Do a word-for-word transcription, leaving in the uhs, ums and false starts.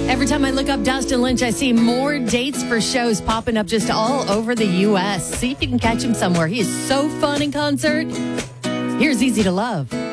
Every time I look up Dustin Lynch, I see more dates for shows popping up just all over the U S. See if you can catch him somewhere. He is so fun in concert. Here's Easy to Love.